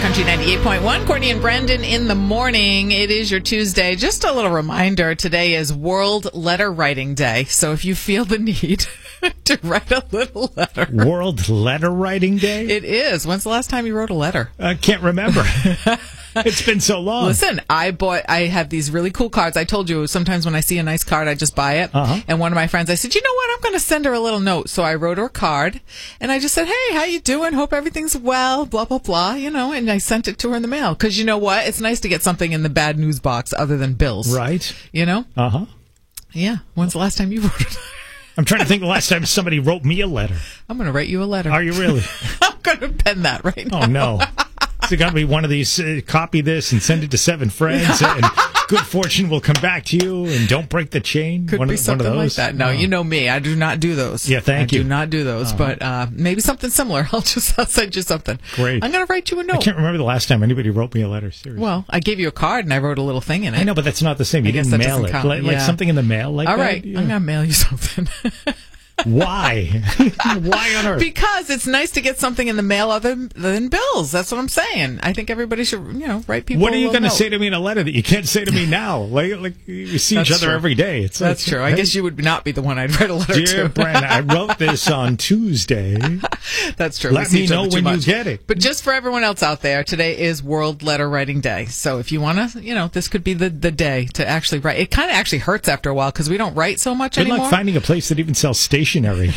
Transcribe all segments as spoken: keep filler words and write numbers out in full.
Country ninety-eight point one. Courtney and Brendan in the morning. It is your Tuesday. Just a little reminder, today is World Letter Writing Day. So if you feel the need to write a little letter. World Letter Writing Day? It is. When's the last time you wrote a letter? I can't remember. It's been so long. Listen, I bought, I have these really cool cards. I told you, sometimes when I see a nice card, I just buy it. Uh-huh. And one of my friends, I said, you know what? I'm going to send her a little note. So I wrote her a card, and I just said, hey, how you doing? Hope everything's well, blah, blah, blah, you know, and I sent it to her in the mail. Because you know what? It's nice to get something in the bad news box other than bills. Right. You know? Uh-huh. Yeah. When's the last time you wrote it? I'm trying to think the last time somebody wrote me a letter. I'm going to write you a letter. Are you really? I'm going to pen that right now. Oh, no. It's got to be one of these, uh, copy this and send it to seven friends, and good fortune will come back to you, and don't break the chain. Could one be of, something one of like those. that. No, Oh. you know me. I do not do those. Yeah, thank I you. I do not do those, Uh-huh. but uh, maybe something similar. I'll just I'll send you something. Great. I'm going to write you a I note. can't remember the last time anybody wrote me a letter, seriously. Well, I gave you a card, and I wrote a little thing in it. I know, but that's not the same. You I guess didn't that mail doesn't it. count. Like, like Yeah. something in the mail like All that? right, Yeah. I'm going to mail you something. Why? Why on earth? Because it's nice to get something in the mail other than bills. That's what I'm saying. I think everybody should, you know, write people. What are a you little going to note. say to me in a letter that you can't say to me now? Like, like we see That's each other true. every day. It's That's like, true. I hey, guess you would not be the one I'd write a letter Dear to. Brent, I wrote this on Tuesday. That's true. Let We see me each other know too when you much. get it. But just for everyone else out there, today is World Letter Writing Day. So if you want to, you know, this could be the, the day to actually write. It kind of actually hurts after a while because we don't write so much Good anymore. luck finding a place that even sells stationery.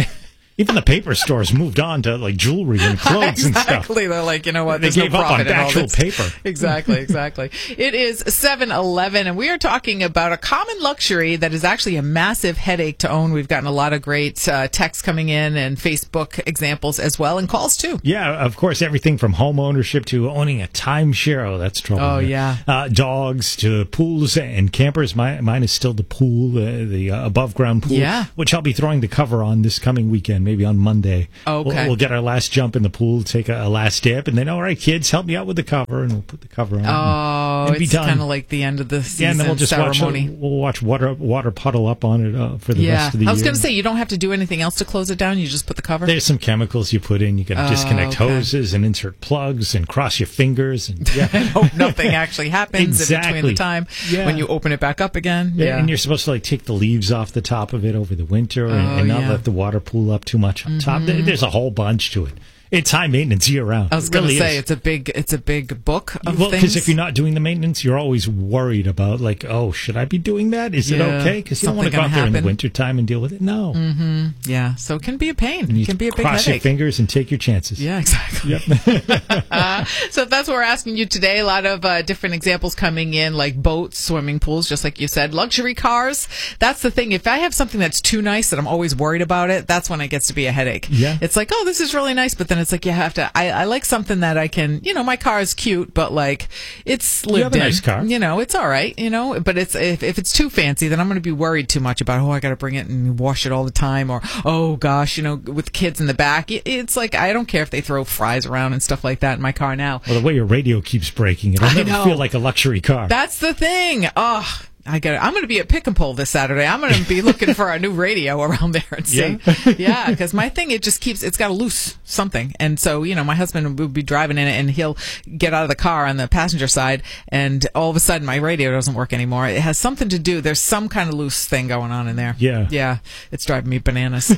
Even the paper stores moved on to like jewelry and clothes and stuff. Exactly. They're like, you know what? They There's gave no up profit on in all actual this. paper. Exactly, exactly. It is seven eleven, and we are talking about a common luxury that is actually a massive headache to own. We've gotten a lot of great uh, texts coming in and Facebook examples as well, and calls too. Yeah, of course, everything from home ownership to owning a timeshare. Oh, that's trouble. Oh, there. yeah. Uh, dogs to pools and campers. My, mine is still the pool, uh, the uh, above ground pool, Yeah. which I'll be throwing the cover on this coming weekend, maybe on Monday. Okay. We'll, we'll get our last jump in the pool, take a, a last dip, and then, all right, kids, help me out with the cover, and we'll put the cover on. Oh, and be it's done. kind of like the end of the season Yeah, and then we'll just ceremony. watch. We'll watch water water puddle up on it uh, for the Yeah, rest of the I was year. going to say you don't have to do anything else to close it down. You just put the cover. There's some chemicals you put in. You got to Oh, disconnect okay. hoses and insert plugs and cross your fingers. And yeah, and hope nothing actually happens in between Exactly. the time Yeah. when you open it back up again. Yeah, Yeah, and you're supposed to like take the leaves off the top of it over the winter and, Oh, and not yeah. Mm-hmm. let the water pool up too much on top. There- There's a whole bunch to it. It's high maintenance year round. I was It going to really say is. it's a big, it's a big book of Well, things. because if you're not doing the maintenance, you're always worried about like, oh, should I be doing that? Is it Yeah. okay? Because you don't want to Something go out gonna there in the happen. wintertime and deal with it. No, Mm-hmm. Yeah, so it can be a pain. you It can be a big cross headache. your fingers and take your chances. Yeah, exactly. Yep. uh, so if that's what we're asking you today, a lot of uh, different examples coming in, like boats, swimming pools, just like you said, luxury cars. That's the thing. If I have something that's too nice that I'm always worried about it, that's when it gets to be a headache. Yeah. It's like, oh, this is really nice, but then it's like you have to. I, I like something that I can. You know, my car is cute, but like it's lived You have a in. nice car. You know, it's all right. You know, but it's if, if it's too fancy, then I'm going to be worried too much about. Oh, I got to bring it and wash it all the time, or oh gosh, you know, with kids in the back, it, it's like I don't care if they throw fries around and stuff like that in my car now. Well, the way your radio keeps breaking, it'll I never know. feel like a luxury car. That's the thing. Oh, I got. I'm going to be at Pick and Pull this Saturday. I'm going to be looking for a new radio around there and see. Yeah, because my thing it just keeps. It's got to loose something, and so you know, my husband will be driving in it, and he'll get out of the car on the passenger side, and all of a sudden my radio doesn't work anymore. It has something to do. There's some kind of loose thing going on in there. Yeah. yeah, it's driving me bananas.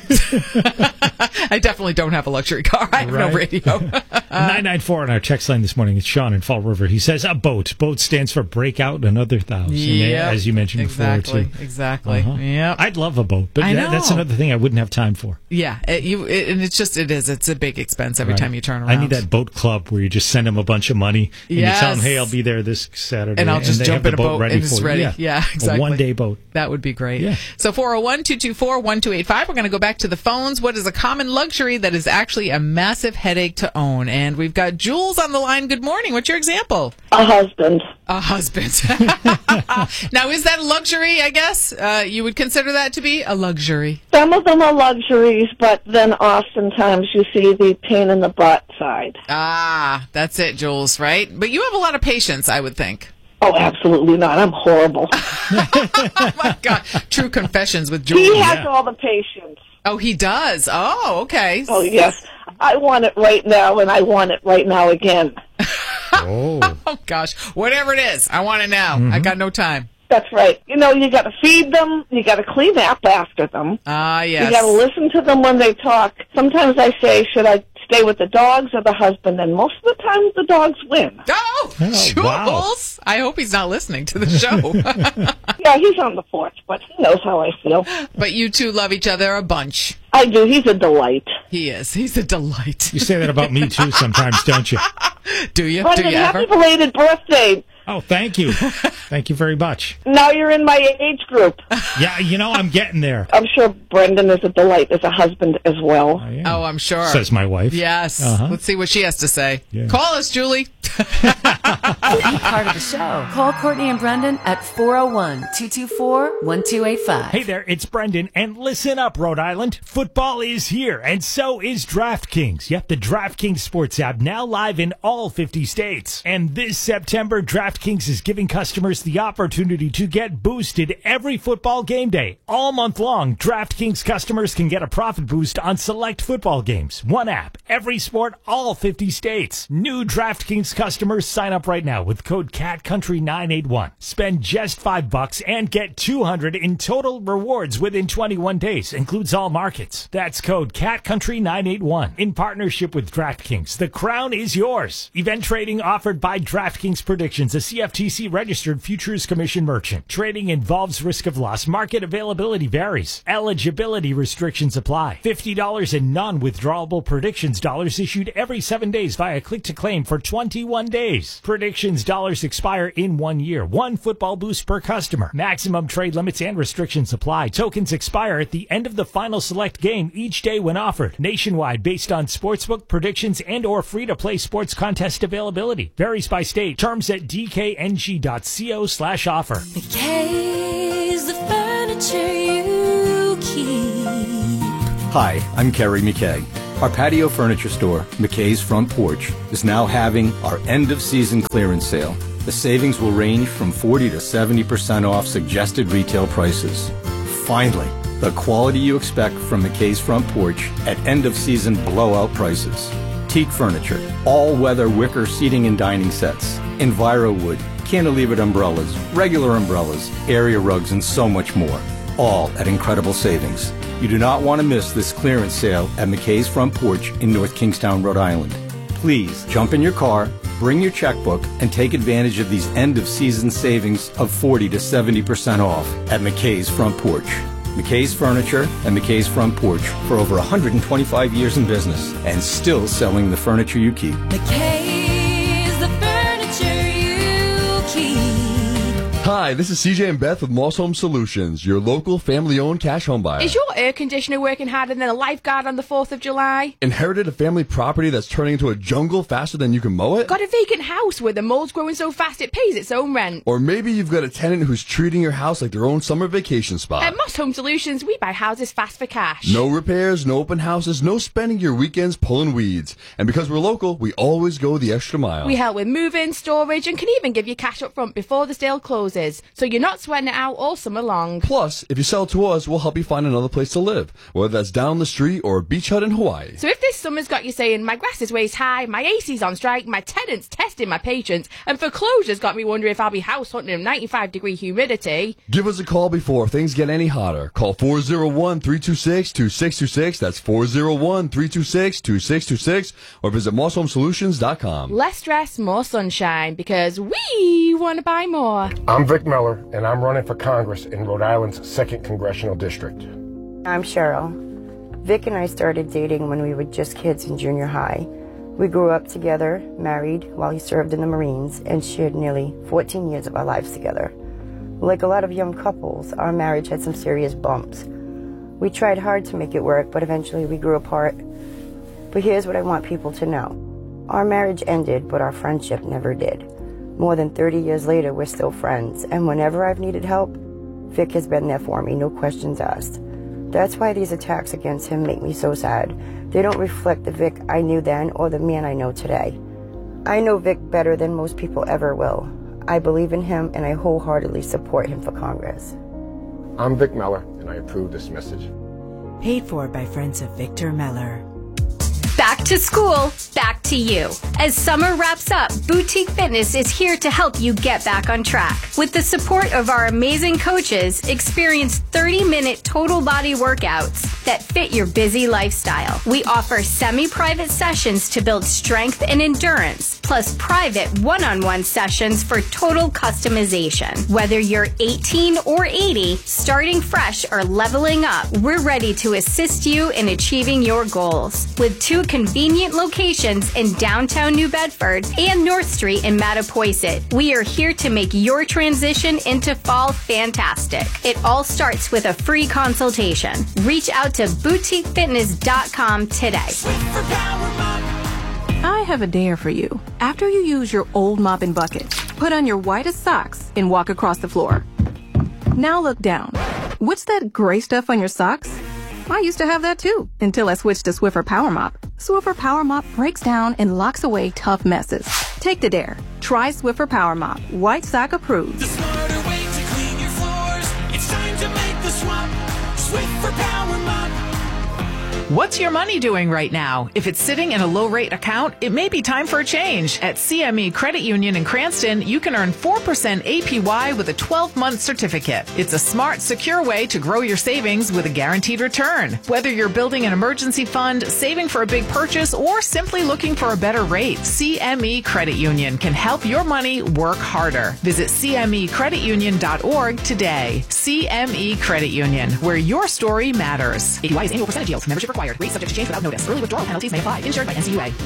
I definitely don't have a luxury car. I have Right. no radio. nine nine four on our text line this morning. It's Sean in Fall River. He says a boat. Boat stands for breakout another thousand, Yep. as you mentioned exactly, before, too. Exactly. Uh-huh. Yep. I'd love a boat, but I that, that's know. another thing I wouldn't have time for. Yeah, it, you it, and it's just it is. It's a big expense every Right. time you turn around. I need that boat club where you just send them a bunch of money and Yes. you tell them, "Hey, I'll be there this Saturday," And I'll just they jump have in the a boat ready and it's for you. ready. Yeah, Yeah, exactly. A one-day boat. That would be great. Yeah. So four oh one, two two four, one two eight five. We're going to go back to the phones. What is a common luxury that is actually a massive headache to own? And we've got Jules on the line. Good morning. What's your example? A husband. A husband. Now, is that a luxury, I guess? Uh, you would consider that to be a luxury. Some of them are luxuries, but then oftentimes you see the pain in the butt side. Ah, that's it, Jules, right? But you have a lot of patience, I would think. Oh, absolutely not. I'm horrible. Oh, my God. True confessions with Jules. He has Yeah. all the patience. Oh, he does. Oh, okay. Oh, yes. I want it right now, and I want it right now again. Oh. Oh, gosh. Whatever it is, I want it now. Mm-hmm. I got no time. That's right. You know, you got to feed them. You got to clean up after them. Ah, uh, yes. You got to listen to them when they talk. Sometimes I say, should I stay with the dogs or the husband? And most of the time, the dogs win. Oh, oh Jules! Wow. I hope he's not listening to the show. Yeah, he's on the porch, but he knows how I feel. But you two love each other a bunch. I do. He's a delight. He is. He's a delight. You say that about me, too, sometimes, don't you? Do you? Brendan, do you happy ever? belated birthday. Oh, thank you. Thank you very much. Now you're in my age group. Yeah, you know, I'm getting there. I'm sure Brendan is a delight as a husband as well. I am. Oh, I'm sure. Says my wife. Yes. Uh-huh. Let's see what she has to say. Yeah. Call us, Julie. Be part of the show. Call Courtney and Brendan at four oh one, two two four, one two eight five. Hey there, it's Brendan, and listen up, Rhode Island. Football is here, and so is DraftKings. Yep, the DraftKings Sports app now live in all fifty states. And this September, DraftKings is giving customers the opportunity to get boosted every football game day. All month long, DraftKings customers can get a profit boost on select football games. One app, every sport, all fifty states. New DraftKings customers sign up right now with code cat country nine eight one. Spend just five bucks and get two hundred in total rewards within twenty-one days. Includes all markets. That's code cat country nine eight one. In partnership with DraftKings, the crown is yours. Event trading offered by DraftKings Predictions, a C F T C registered futures commission merchant. Trading involves risk of loss. Market availability varies. Eligibility restrictions apply. fifty dollars in non-withdrawable predictions dollars issued every seven days via click-to-claim for twenty-one days. Predictions dollars expire in one year. One football boost per customer. Maximum trade limits and restrictions apply. Tokens expire at the end of the final select game each day when offered. Nationwide based on sportsbook predictions and or free-to-play sports contest availability. Varies by state. Terms at d k n g dot co slash offer. McKay's the furniture you keep. Hi, I'm Kerry McKay. Our patio furniture store, McKay's Front Porch, is now having our end-of-season clearance sale. The savings will range from forty to seventy percent off suggested retail prices. Finally, the quality you expect from McKay's Front Porch at end-of-season blowout prices. Teak furniture, all-weather wicker seating and dining sets, EnviroWood, cantilevered umbrellas, regular umbrellas, area rugs, and so much more. All at incredible savings. You do not want to miss this clearance sale at McKay's Front Porch in North Kingstown, Rhode Island. Please jump in your car, bring your checkbook, and take advantage of these end-of-season savings of forty to seventy percent off at McKay's Front Porch. McKay's Furniture and McKay's Front Porch for over one hundred twenty-five years in business and still selling the furniture you keep. McKay's the furniture you keep. Hi, this is C J and Beth with Moss Home Solutions, your local family-owned cash home buyer. Is your air conditioner working harder than a lifeguard on the fourth of July? Inherited a family property that's turning into a jungle faster than you can mow it? Got a vacant house where the mold's growing so fast it pays its own rent? Or maybe you've got a tenant who's treating your house like their own summer vacation spot. At Moss Home Solutions, we buy houses fast for cash. No repairs, no open houses, no spending your weekends pulling weeds. And because we're local, we always go the extra mile. We help with move-in, storage, and can even give you cash up front before the sale closes, so you're not sweating it out all summer long. Plus, if you sell to us, we'll help you find another place to live, whether that's down the street or a beach hut in Hawaii. So if this summer's got you saying, my grass is waist high, my A C's on strike, my tenant's testing my patience, and foreclosure's got me wondering if I'll be house hunting in ninety-five degree humidity, give us a call before things get any hotter. Call four oh one, three two six, two six two six. That's four oh one, three two six, two six two six. Or visit moss home solutions dot com. Less stress, more sunshine, because we want to buy more. I'm Vic Miller, and I'm running for Congress in Rhode Island's second Congressional District. I'm Cheryl. Vic and I started dating when we were just kids in junior high. We grew up together, married while he served in the Marines, and shared nearly fourteen years of our lives together. Like a lot of young couples, our marriage had some serious bumps. We tried hard to make it work, but eventually we grew apart. But here's what I want people to know. Our marriage ended, but our friendship never did. More than thirty years later, we're still friends, and whenever I've needed help, Vic has been there for me, no questions asked. That's why these attacks against him make me so sad. They don't reflect the Vic I knew then or the man I know today. I know Vic better than most people ever will. I believe in him, and I wholeheartedly support him for Congress. I'm Vic Miller, and I approve this message. Paid for by friends of Victor Miller. Back To school, back to you. As summer wraps up, Boutique Fitness is here to help you get back on track. With the support of our amazing coaches, experience thirty-minute total body workouts that fit your busy lifestyle. We offer semi-private sessions to build strength and endurance, plus private one-on-one sessions for total customization. Whether you're eighteen or eighty, starting fresh or leveling up, we're ready to assist you in achieving your goals. With two convenient locations in downtown New Bedford and North Street in Mattapoisett, we are here to make your transition into fall fantastic. It all starts with a free consultation. Reach out to boutique fitness dot com today. I have a dare for you. After you use your old mop and bucket, put on your whitest socks and walk across the floor. Now look down. What's that gray stuff on your socks? I used to have that too, until I switched to Swiffer Power Mop. Swiffer Power Mop breaks down and locks away tough messes. Take the dare. Try Swiffer Power Mop. White sock approved. The smarter way to clean your floors. It's time to make the swap. Swiffer Power Mop. What's your money doing right now? If it's sitting in a low-rate account, it may be time for a change. At C M E Credit Union in Cranston, you can earn four percent A P Y with a twelve-month certificate. It's a smart, secure way to grow your savings with a guaranteed return. Whether you're building an emergency fund, saving for a big purchase, or simply looking for a better rate, C M E Credit Union can help your money work harder. Visit c m e credit union dot org today. C M E Credit Union, where your story matters. A P Y is annual percentage yield. Membership required. Rate subject to change without notice. Early withdrawal penalties may apply. Insured by N C U A.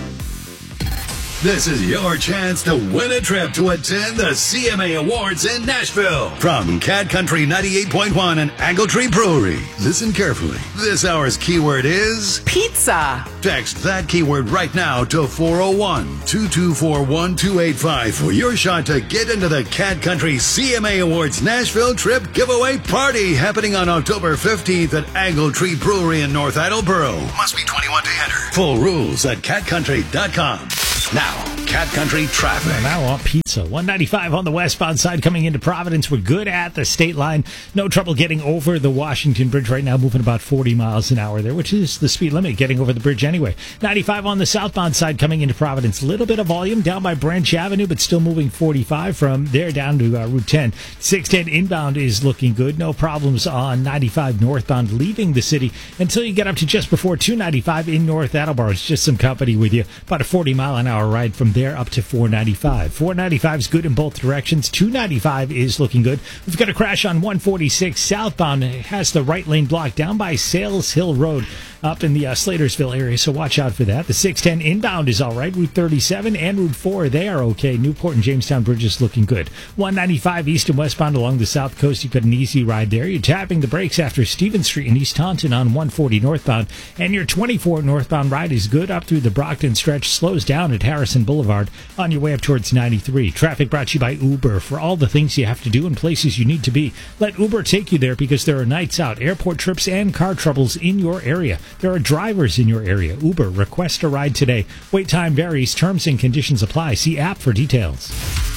This is your chance to win a trip to attend the C M A Awards in Nashville. From Cat Country ninety-eight point one and Angle Tree Brewery. Listen carefully. This hour's keyword is pizza. Text that keyword right now to four oh one, two two four, one two eight five for your shot to get into the Cat Country C M A Awards Nashville Trip Giveaway Party happening on October fifteenth at Angle Tree Brewery in North Attleboro. Must be twenty-one to enter. Full rules at cat country dot com. Now, Cat Country traffic. Well, now on pizza. one ninety-five on the westbound side coming into Providence. We're good at the state line. No trouble getting over the Washington Bridge right now, moving about forty miles an hour there, which is the speed limit getting over the bridge anyway. ninety-five on the southbound side coming into Providence. Little bit of volume down by Branch Avenue, but still moving forty-five from there down to uh, Route ten. six ten inbound is looking good. No problems on ninety-five northbound leaving the city until you get up to just before two ninety-five in North Attleboro. It's just some company with you. About a forty mile an hour ride from there up to four ninety-five. four ninety-five is good in both directions. two ninety-five is looking good. We've got a crash on one forty-six southbound. It has the right lane blocked down by Sales Hill Road up in the uh, Slatersville area, so watch out for that. The six ten inbound is all right. Route thirty-seven and Route four, they are okay. Newport and Jamestown bridges looking good. one ninety-five east and westbound along the south coast. You've got an easy ride there. You're tapping the brakes after Stevens Street in East Taunton on one forty northbound, and your twenty-four northbound ride is good up through the Brockton stretch. Slows down at Harrison Boulevard on your way up towards ninety-three. Traffic brought to you by Uber. For all the things you have to do and places you need to be, let Uber take you there because there are nights out, airport trips, and car troubles in your area. There are drivers in your area. Uber, request a ride today. Wait time varies. Terms and conditions apply. See app for details.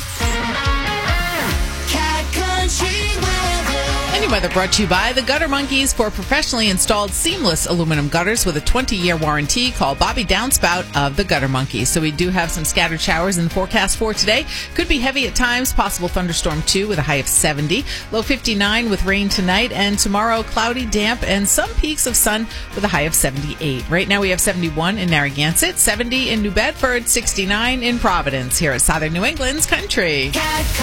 Any weather brought to you by the Gutter Monkeys for professionally installed seamless aluminum gutters with a twenty-year warranty. Call Bobby Downspout of the Gutter Monkeys. So we do have some scattered showers in the forecast for today. Could be heavy at times. Possible thunderstorm too with a high of seventy. Low fifty-nine with rain tonight. And tomorrow cloudy, damp, and some peaks of sun with a high of seventy-eight. Right now we have seventy-one in Narragansett, seventy in New Bedford, sixty-nine in Providence. Here at Southern New England's Country.